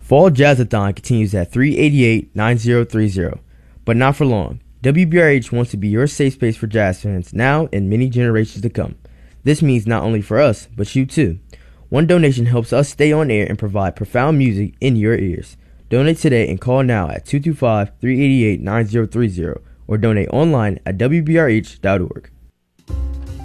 Fall Jazzathon continues at 388-9030, but not for long. WBRH wants to be your safe space for jazz fans now and many generations to come. This means not only for us, but you too. One donation helps us stay on air and provide profound music in your ears. Donate today and call now at 225-388-9030 or donate online at WBRH.org.